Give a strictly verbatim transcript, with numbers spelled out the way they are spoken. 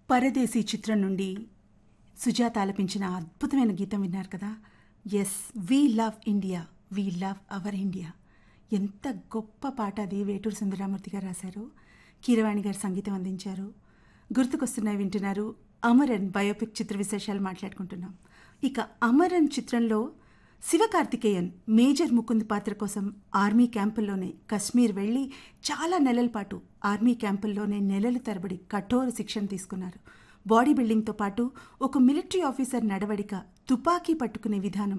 పరదేశీ చిత్రం నుండి సుజాత ఆలపించిన అద్భుతమైన గీతం విన్నారు కదా. Yes, we love India, we love our India. ఎంత గొప్ప పాట అది. వేటూరు సుందరరామూర్తి గారు రాశారు, కీరవాణి గారు సంగీతం అందించారు. గుర్తుకొస్తున్నాయి వింటున్నారు. అమరన్ బయోపిక్ చిత్ర విశేషాలు మాట్లాడుకుంటున్నాం. ఇక అమరన్ చిత్రంలో శివకార్తికేయన్ మేజర్ ముకుంద్ పాత్ర కోసం ఆర్మీ క్యాంపుల్లోనే కశ్మీర్ వెళ్ళి చాలా నెలల పాటు ఆర్మీ క్యాంపుల్లోనే నెలల తరబడి కఠోర శిక్షణ తీసుకున్నారు. బాడీ బిల్డింగ్తో పాటు ఒక మిలిటరీ ఆఫీసర్ నడవడిక, తుపాకీ పట్టుకునే విధానం